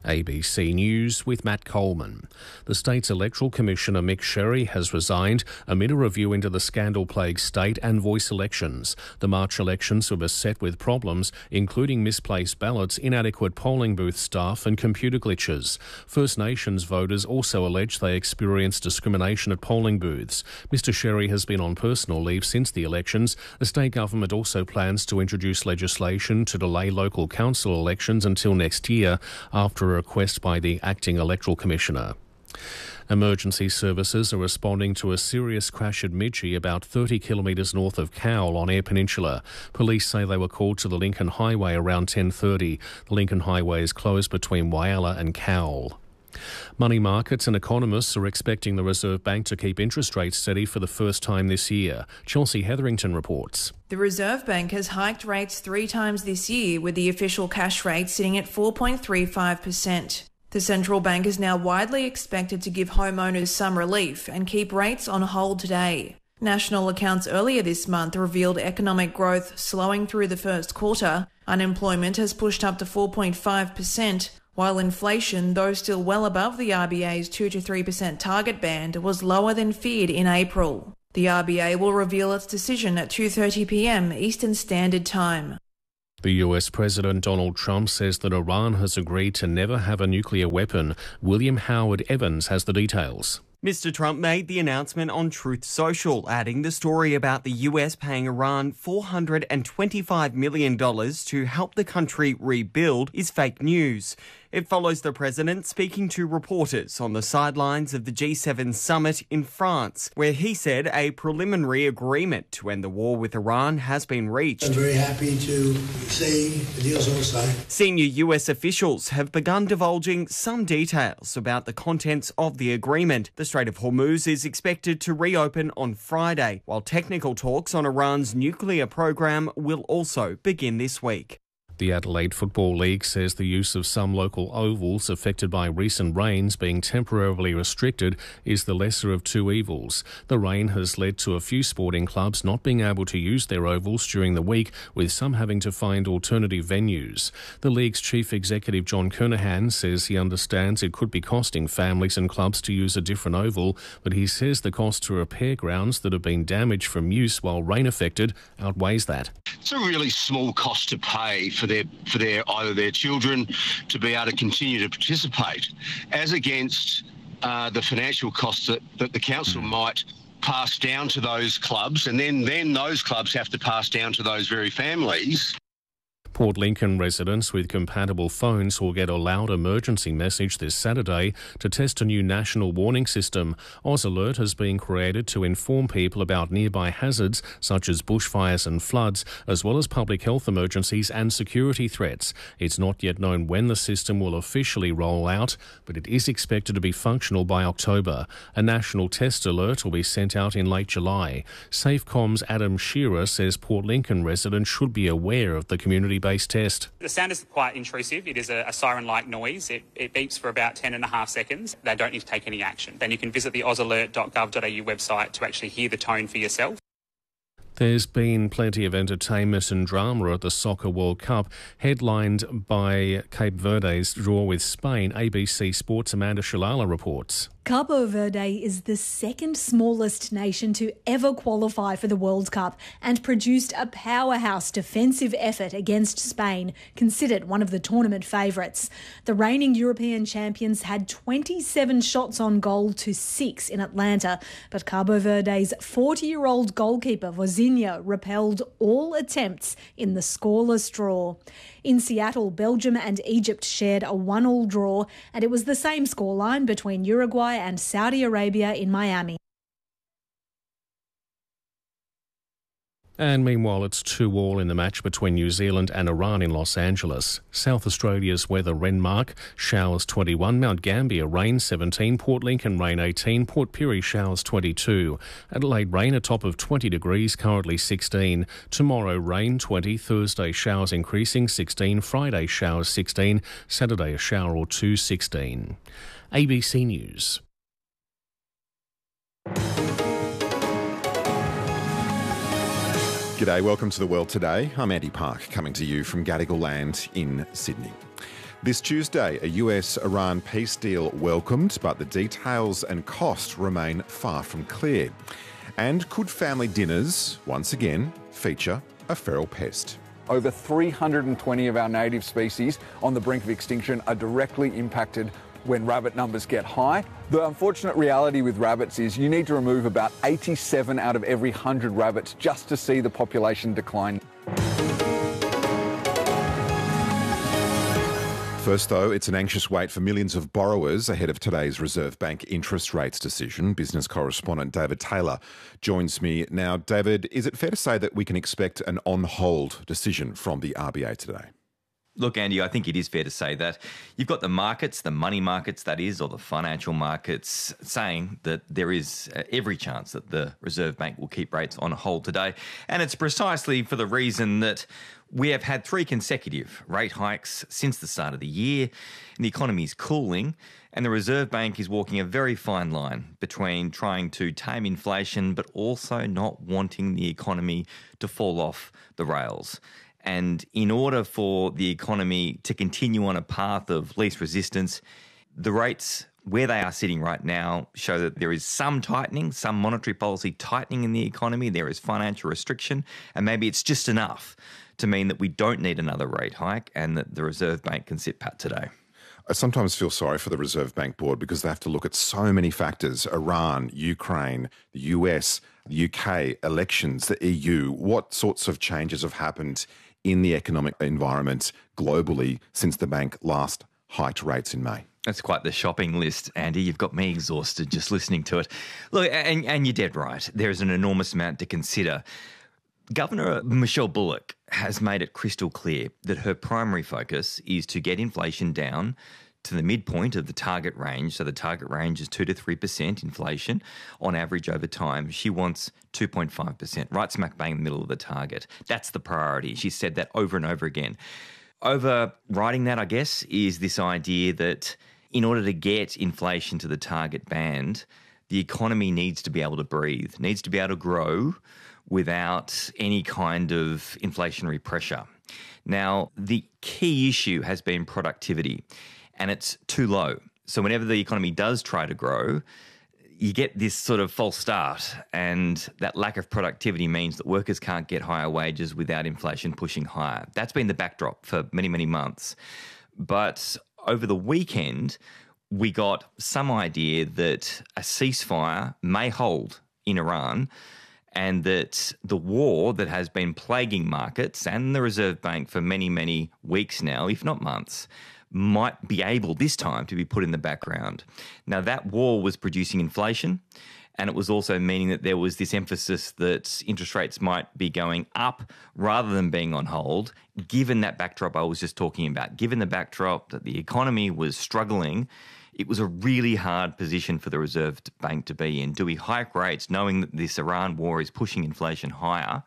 ABC News with Matt Coleman. The state's electoral commissioner Mick Sherry has resigned amid a review into the scandal-plagued state and voice elections. The March elections were beset with problems, including misplaced ballots, inadequate polling booth staff and computer glitches. First Nations voters also allege they experienced discrimination at polling booths. Mr Sherry has been on personal leave since the elections. The state government also plans to introduce legislation to delay local council elections until next year after a request by the acting electoral commissioner. Emergency services are responding to a serious crash at Midgey, about 30 kilometres north of Cowell on Eyre Peninsula. Police say they were called to the Lincoln Highway around 10:30. The Lincoln Highway is closed between Whyalla and Cowell. Money markets and economists are expecting the Reserve Bank to keep interest rates steady for the first time this year. Chelsea Hetherington reports. The Reserve Bank has hiked rates 3 times this year, with the official cash rate sitting at 4.35%. The central bank is now widely expected to give homeowners some relief and keep rates on hold today. National accounts earlier this month revealed economic growth slowing through the first quarter. Unemployment has pushed up to 4.5%, while inflation, though still well above the RBA's 2 to 3% target band, was lower than feared in April. The RBA will reveal its decision at 2:30 p.m. Eastern Standard Time. The US President Donald Trump says that Iran has agreed to never have a nuclear weapon. William Howard Evans has the details. Mr. Trump made the announcement on Truth Social, adding the story about the US paying Iran $425 million to help the country rebuild is fake news. It follows the president speaking to reporters on the sidelines of the G7 summit in France, where he said a preliminary agreement to end the war with Iran has been reached. I'm very happy to say the deal's all signed. Senior US officials have begun divulging some details about the contents of the agreement. The Strait of Hormuz is expected to reopen on Friday, while technical talks on Iran's nuclear program will also begin this week. The Adelaide Football League says the use of some local ovals affected by recent rains being temporarily restricted is the lesser of two evils. The rain has led to a few sporting clubs not being able to use their ovals during the week, with some having to find alternative venues. The league's chief executive John Kernahan says he understands it could be costing families and clubs to use a different oval, but he says the cost to repair grounds that have been damaged from use while rain affected outweighs that. It's a really small cost to pay for either their children to be able to continue to participate, as against the financial costs that the council might pass down to those clubs, and then those clubs have to pass down to those very families. Port Lincoln residents with compatible phones will get a loud emergency message this Saturday to test a new national warning system. Oz Alert has been created to inform people about nearby hazards such as bushfires and floods, as well as public health emergencies and security threats. It's not yet known when the system will officially roll out, but it is expected to be functional by October. A national test alert will be sent out in late July. Safecom's Adam Shearer says Port Lincoln residents should be aware of the community-based test. The sound is quite intrusive. It is a siren-like noise. It beeps for about 10.5 seconds. They don't need to take any action. Then you can visit the ozalert.gov.au website to actually hear the tone for yourself. There's been plenty of entertainment and drama at the Soccer World Cup, headlined by Cape Verde's draw with Spain. ABC Sports' Amanda Shalala reports. Cabo Verde is the second smallest nation to ever qualify for the World Cup and produced a powerhouse defensive effort against Spain, considered one of the tournament favourites. The reigning European champions had 27 shots on goal to 6 in Atlanta, but Cabo Verde's 40-year-old goalkeeper Vozinha repelled all attempts in the scoreless draw. In Seattle, Belgium and Egypt shared a 1-1 draw, and it was the same scoreline between Uruguay and Saudi Arabia in Miami. And meanwhile, it's 2-2 in the match between New Zealand and Iran in Los Angeles. South Australia's weather: Renmark, showers 21, Mount Gambier, rain 17, Port Lincoln, rain 18, Port Pirie, showers 22. Adelaide, rain, a top of 20 degrees, currently 16. Tomorrow, rain 20, Thursday, showers increasing 16, Friday, showers 16, Saturday, a shower or two, 16. ABC News. G'day, welcome to The World Today. I'm Andy Park, coming to you from Gadigal Land in Sydney. This Tuesday, a US-Iran peace deal welcomed, but the details and cost remain far from clear. And could family dinners, once again, feature a feral pest? Over 320 of our native species on the brink of extinction are directly impacted when rabbit numbers get high. The unfortunate reality with rabbits is you need to remove about 87 out of every 100 rabbits just to see the population decline. First, though, it's an anxious wait for millions of borrowers ahead of today's Reserve Bank interest rates decision. Business correspondent David Taylor joins me now. David, is it fair to say that we can expect an on-hold decision from the RBA today? Look, Andy, I think it is fair to say that. You've got the markets, the money markets, that is, or the financial markets, saying that there is every chance that the Reserve Bank will keep rates on hold today. And it's precisely for the reason that we have had 3 consecutive rate hikes since the start of the year, and the economy is cooling, and the Reserve Bank is walking a very fine line between trying to tame inflation but also not wanting the economy to fall off the rails. And in order for the economy to continue on a path of least resistance, the rates where they are sitting right now show that there is some tightening, some monetary policy tightening in the economy. There is financial restriction, and maybe it's just enough to mean that we don't need another rate hike and that the Reserve Bank can sit pat today. I sometimes feel sorry for the Reserve Bank board because they have to look at so many factors: Iran, Ukraine, the US, the UK, elections, the EU. What sorts of changes have happened in the economic environment globally since the bank last hiked rates in May? That's quite the shopping list, Andy. You've got me exhausted just listening to it. Look, and you're dead right. There is an enormous amount to consider. Governor Michelle Bullock has made it crystal clear that her primary focus is to get inflation down to the midpoint of the target range. So the target range is 2 to 3% inflation on average over time. She wants 2.5%, right smack bang in the middle of the target. That's the priority. She said that over and over again. Overriding that, I guess, is this idea that in order to get inflation to the target band, the economy needs to be able to breathe, needs to be able to grow without any kind of inflationary pressure. Now, the key issue has been productivity, and it's too low. So whenever the economy does try to grow, you get this sort of false start, and that lack of productivity means that workers can't get higher wages without inflation pushing higher. That's been the backdrop for many, many months. But over the weekend, we got some idea that a ceasefire may hold in Iran, and that the war that has been plaguing markets and the Reserve Bank for many, many weeks now, if not months, might be able this time to be put in the background. Now, that war was producing inflation, and it was also meaning that there was this emphasis that interest rates might be going up rather than being on hold, given that backdrop I was just talking about. Given the backdrop that the economy was struggling, it was a really hard position for the Reserve Bank to be in. Do we hike rates knowing that this Iran war is pushing inflation higher,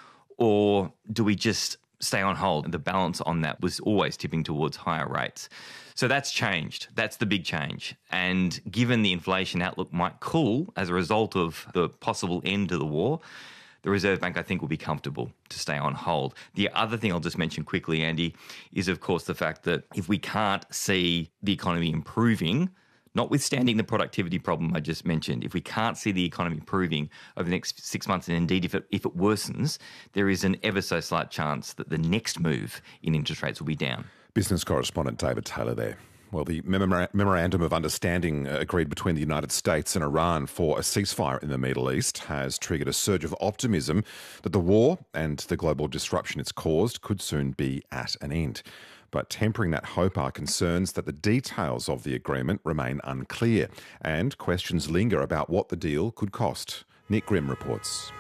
or do we just stay on hold? The balance on that was always tipping towards higher rates. So that's changed. That's the big change. And given the inflation outlook might cool as a result of the possible end to the war, the Reserve Bank, I think, will be comfortable to stay on hold. The other thing I'll just mention quickly, Andy, is, of course, the fact that if we can't see the economy improving, notwithstanding the productivity problem I just mentioned, if we can't see the economy improving over the next 6 months, and indeed if it worsens, there is an ever so slight chance that the next move in interest rates will be down. Business correspondent David Taylor there. Well, the Memorandum of Understanding agreed between the United States and Iran for a ceasefire in the Middle East has triggered a surge of optimism that the war and the global disruption it's caused could soon be at an end. But tempering that hope are concerns that the details of the agreement remain unclear and questions linger about what the deal could cost. Nick Grimm reports.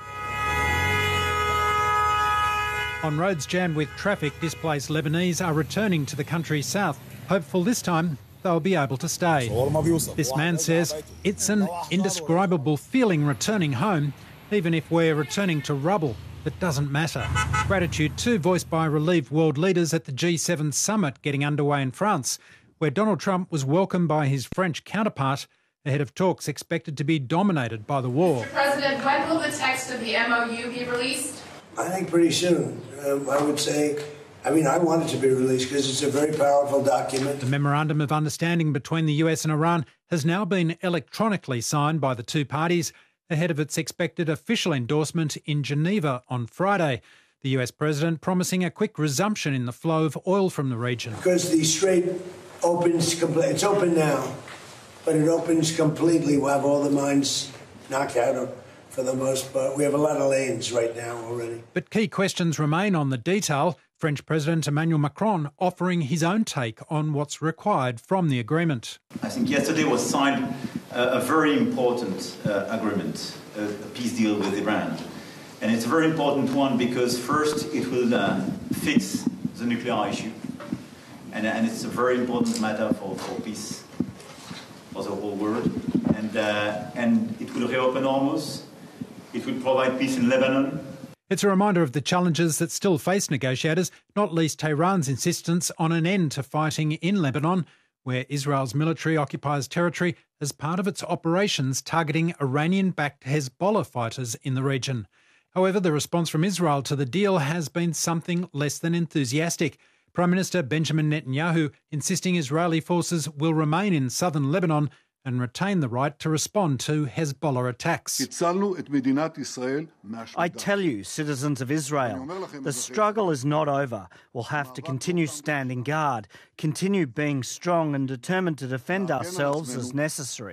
On roads jammed with traffic, displaced Lebanese are returning to the country's south. Hopeful this time they'll be able to stay. This man says it's an indescribable feeling returning home, even if we're returning to rubble. It doesn't matter. Gratitude too voiced by relieved world leaders at the G7 summit getting underway in France, where Donald Trump was welcomed by his French counterpart ahead of talks expected to be dominated by the war. Mr. President, when will the text of the MOU be released? I think pretty soon. I would say I mean, I want it to be released because it's a very powerful document. The Memorandum of Understanding between the US and Iran has now been electronically signed by the two parties ahead of its expected official endorsement in Geneva on Friday. The US president promising a quick resumption in the flow of oil from the region. Because the strait opens completely. It's open now, but it opens completely. We'll have all the mines knocked out for the most part. We have a lot of lanes right now already. But key questions remain on the detail. French President Emmanuel Macron offering his own take on what's required from the agreement. I think yesterday was signed a very important agreement, a peace deal with Iran. And it's a very important one because first it will fix the nuclear issue. And it's a very important matter for peace for the whole world. And it will reopen Hormuz. It will provide peace in Lebanon. It's a reminder of the challenges that still face negotiators, not least Tehran's insistence on an end to fighting in Lebanon, where Israel's military occupies territory as part of its operations targeting Iranian-backed Hezbollah fighters in the region. However, the response from Israel to the deal has been something less than enthusiastic. Prime Minister Benjamin Netanyahu insisting Israeli forces will remain in southern Lebanon and retain the right to respond to Hezbollah attacks. I tell you, citizens of Israel, the struggle is not over. We'll have to continue standing guard, continue being strong and determined to defend ourselves as necessary.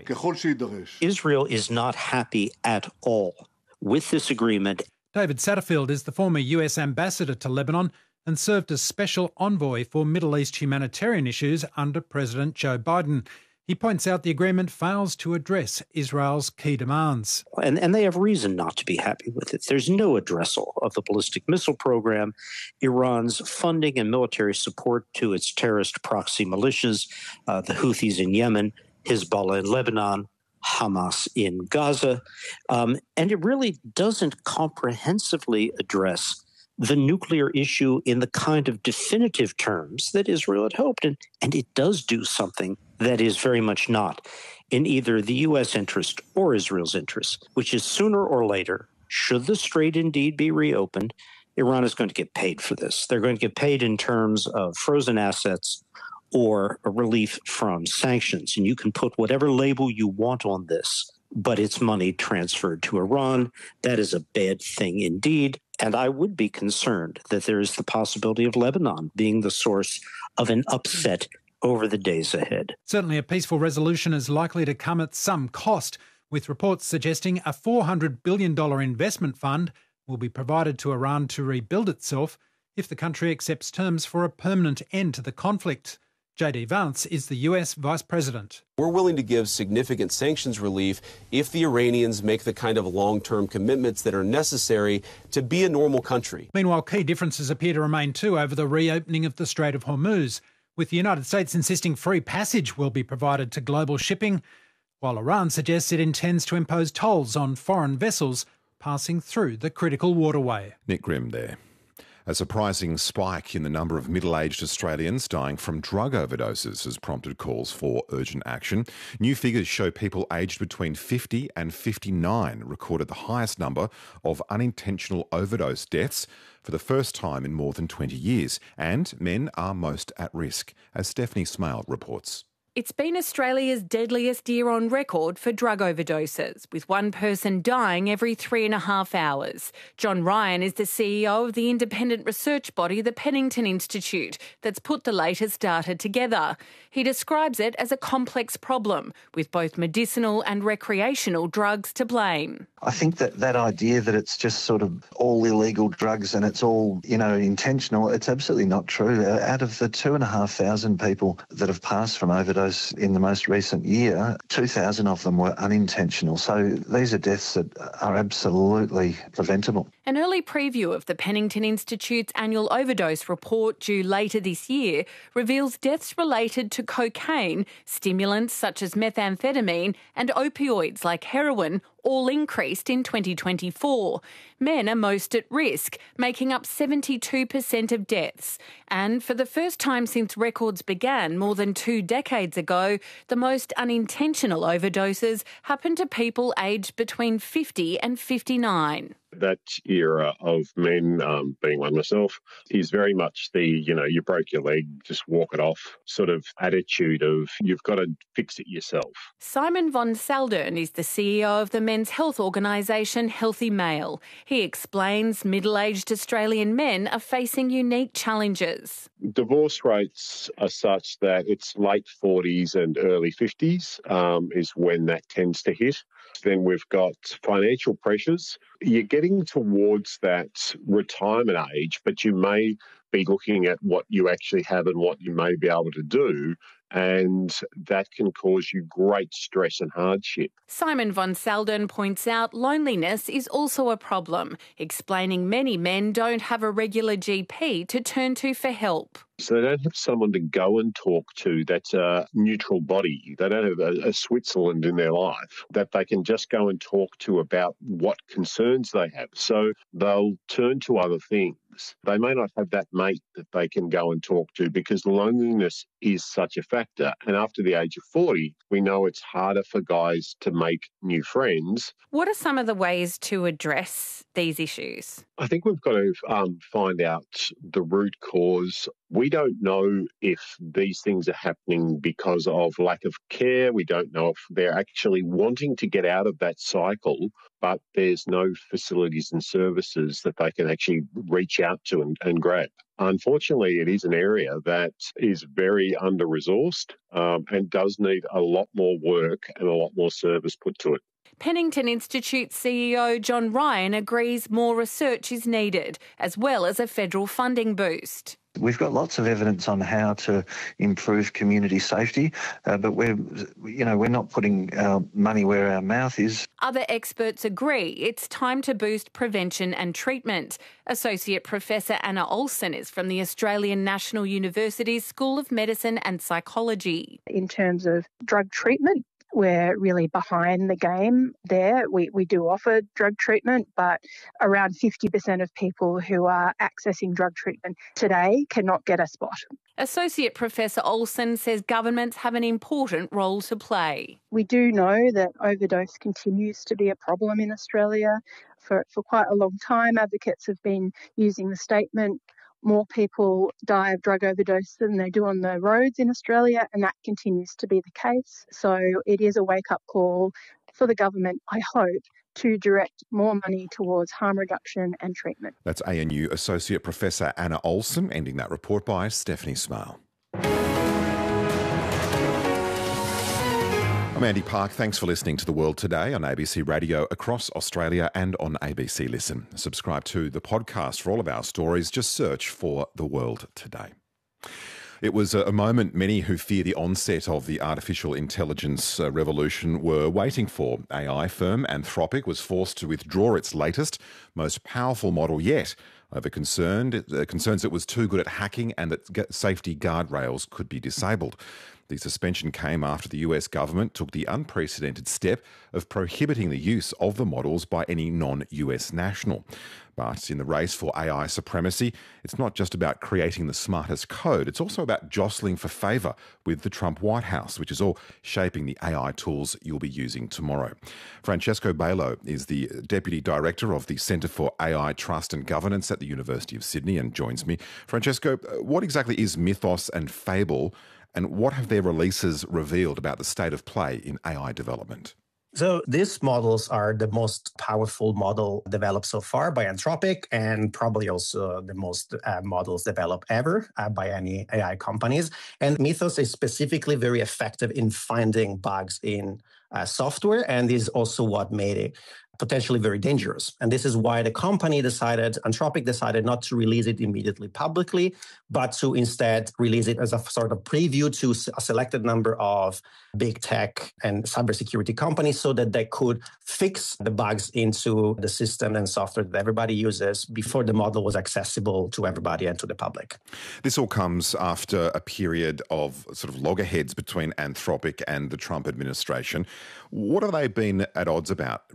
Israel is not happy at all with this agreement. David Satterfield is the former US ambassador to Lebanon and served as special envoy for Middle East humanitarian issues under President Joe Biden. He points out the agreement fails to address Israel's key demands. And they have reason not to be happy with it. There's no addressal of the ballistic missile program, Iran's funding and military support to its terrorist proxy militias, the Houthis in Yemen, Hezbollah in Lebanon, Hamas in Gaza. And it really doesn't comprehensively address the nuclear issue in the kind of definitive terms that Israel had hoped. And it does do something that is very much not in either the U.S. interest or Israel's interest, which is sooner or later, should the strait indeed be reopened, Iran is going to get paid for this. They're going to get paid in terms of frozen assets or a relief from sanctions. And you can put whatever label you want on this, but it's money transferred to Iran. That is a bad thing indeed. And I would be concerned that there is the possibility of Lebanon being the source of an upset over the days ahead. Certainly a peaceful resolution is likely to come at some cost, with reports suggesting a $400 billion investment fund will be provided to Iran to rebuild itself if the country accepts terms for a permanent end to the conflict. J.D. Vance is the US Vice President. We're willing to give significant sanctions relief if the Iranians make the kind of long-term commitments that are necessary to be a normal country. Meanwhile, key differences appear to remain too over the reopening of the Strait of Hormuz, with the United States insisting free passage will be provided to global shipping, while Iran suggests it intends to impose tolls on foreign vessels passing through the critical waterway. Nick Grimm there. A surprising spike in the number of middle-aged Australians dying from drug overdoses has prompted calls for urgent action. New figures show people aged between 50 and 59 recorded the highest number of unintentional overdose deaths for the first time in more than 20 years. And men are most at risk, as Stephanie Smale reports. It's been Australia's deadliest year on record for drug overdoses, with one person dying every 3.5 hours. John Ryan is the CEO of the independent research body, the Pennington Institute, that's put the latest data together. He describes it as a complex problem, with both medicinal and recreational drugs to blame. I think that idea that it's just sort of all illegal drugs and it's all, intentional, it's absolutely not true. Out of the 2,500 people that have passed from overdose in the most recent year, 2,000 of them were unintentional. So these are deaths that are absolutely preventable. An early preview of the Pennington Institute's annual overdose report due later this year reveals deaths related to cocaine, stimulants such as methamphetamine and opioids like heroin all increased in 2024. Men are most at risk, making up 72% of deaths. And for the first time since records began more than 2 decades ago, the most unintentional overdoses happened to people aged between 50 and 59. That era of men, being one myself, is very much the, you broke your leg, just walk it off sort of attitude of you've got to fix it yourself. Simon von Saldern is the CEO of the men's health organisation Healthy Male. He explains middle-aged Australian men are facing unique challenges. Divorce rates are such that it's late 40s and early 50s is when that tends to hit. Then we've got financial pressures. You're getting towards that retirement age, but you may be looking at what you actually have and what you may be able to do, and that can cause you great stress and hardship. Simon von Saldern points out loneliness is also a problem, explaining many men don't have a regular GP to turn to for help. So they don't have someone to go and talk to that's a neutral body. They don't have a Switzerland in their life that they can just go and talk to about what concerns they have. So they'll turn to other things. They may not have that mate that they can go and talk to because loneliness is such a factor. And after the age of 40, we know it's harder for guys to make new friends. What are some of the ways to address these issues? I think we've got to find out the root cause. We don't know if these things are happening because of lack of care. We don't know if they're actually wanting to get out of that cycle, but there's no facilities and services that they can actually reach out to and grab. Unfortunately, it is an area that is very under-resourced and does need a lot more work and a lot more service put to it. Pennington Institute CEO John Ryan agrees more research is needed, as well as a federal funding boost. We've got lots of evidence on how to improve community safety, but we're not putting our money where our mouth is. Other experts agree it's time to boost prevention and treatment. Associate Professor Anna Olsen is from the Australian National University's School of Medicine and Psychology. In terms of drug treatment, we're really behind the game there. We do offer drug treatment, but around 50% of people who are accessing drug treatment today cannot get a spot. Associate Professor Olsen says governments have an important role to play. We do know that overdose continues to be a problem in Australia. For quite a long time, advocates have been using the statement, more people die of drug overdose than they do on the roads in Australia, and that continues to be the case. So it is a wake-up call for the government, I hope, to direct more money towards harm reduction and treatment. That's ANU Associate Professor Anna Olsen, ending that report by Stephanie Smale. I'm Andy Park. Thanks for listening to The World Today on ABC Radio across Australia and on ABC Listen. Subscribe to the podcast for all of our stories. Just search for The World Today. It was a moment many who fear the onset of the artificial intelligence revolution were waiting for. AI firm Anthropic was forced to withdraw its latest, most powerful model yet over concerns it was too good at hacking and that safety guardrails could be disabled. The suspension came after the US government took the unprecedented step of prohibiting the use of the models by any non-US national. But in the race for AI supremacy, it's not just about creating the smartest code, it's also about jostling for favour with the Trump White House, which is all shaping the AI tools you'll be using tomorrow. Francesco Bailo is the Deputy Director of the Centre for AI Trust and Governance at the University of Sydney and joins me. Francesco, what exactly is Mythos and Fable, and what have their releases revealed about the state of play in AI development? So these models are the most powerful model developed so far by Anthropic, and probably also the most models developed ever by any AI companies. And Mythos is specifically very effective in finding bugs in software, and is also what made it potentially very dangerous. And this is why Anthropic decided not to release it immediately publicly, but to instead release it as a sort of preview to a selected number of big tech and cybersecurity companies so that they could fix the bugs into the system and software that everybody uses before the model was accessible to everybody and to the public. This all comes after a period of sort of loggerheads between Anthropic and the Trump administration. What have they been at odds about recently?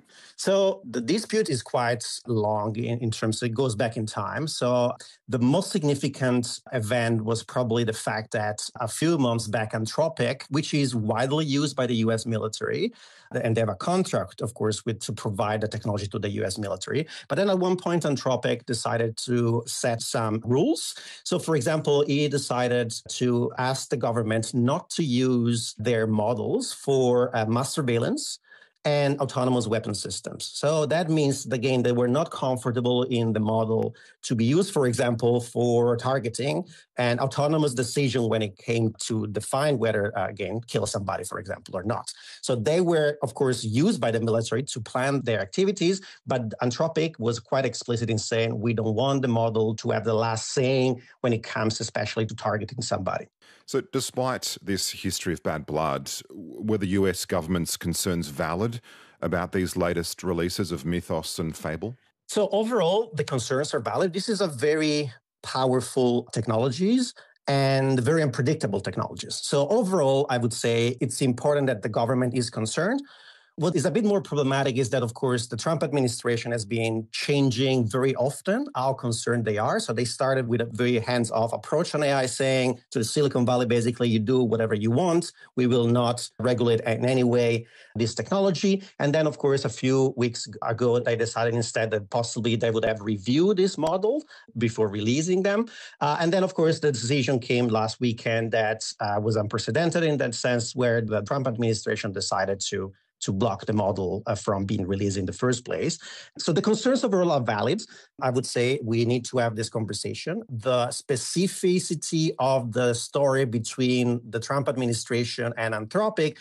So the dispute is quite long in terms of it goes back in time. So the most significant event was probably the fact that a few months back, Anthropic, which is widely used by the U.S. military, and they have a contract, of course, to provide the technology to the U.S. military. But then at one point, Anthropic decided to set some rules. So, for example, he decided to ask the government not to use their models for mass surveillance and autonomous weapon systems. So that means, again, they were not comfortable in the model to be used, for example, for targeting and autonomous decision when it came to define whether, again, kill somebody, for example, or not. So they were, of course, used by the military to plan their activities, but Anthropic was quite explicit in saying we don't want the model to have the last saying when it comes especially to targeting somebody. So despite this history of bad blood, were the US government's concerns valid about these latest releases of Mythos and Fable? So overall, the concerns are valid. This is a very powerful technologies and very unpredictable technologies. So overall, I would say it's important that the government is concerned. What is a bit more problematic is that, of course, the Trump administration has been changing very often how concerned they are. So they started with a very hands-off approach on AI, saying to the Silicon Valley, basically, you do whatever you want. We will not regulate in any way this technology. And then, of course, a few weeks ago, they decided instead that possibly they would have reviewed this model before releasing them. And then, of course, the decision came last weekend that was unprecedented in that sense, where the Trump administration decided to block the model from being released in the first place. So the concerns overall are valid. I would say we need to have this conversation. The specificity of the story between the Trump administration and Anthropic